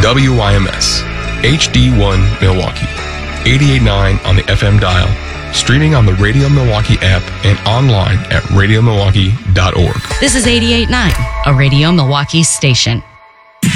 WYMS, HD1 Milwaukee, 88.9 on the FM dial, streaming on the Radio Milwaukee app and online at radiomilwaukee.org. This is 88.9, a Radio Milwaukee station.